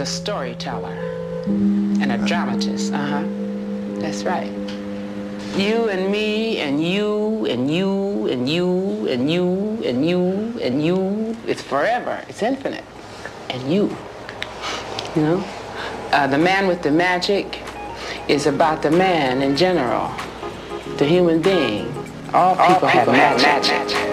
storyteller and a dramatist. That's right. You and me and you and you and you and you and you and you. It's forever. It's infinite. And you know? The Man with the Magic is about the man in general, the human being. All people have magic.